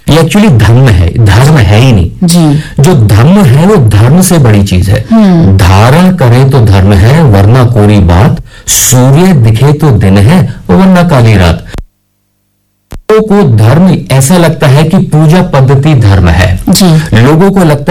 ये एक्चुअली धम्म है ही नहीं जी। जो धम्म है वो धर्म से बड़ी चीज है। धारण करे तो धर्म है, वरना कोरी बात। सूर्य दिखे तो दिन है, वरना काली रात। लोगों को धर्म ऐसा लगता है कि पूजा पद्धति धर्म है। जी। लोगों को लगता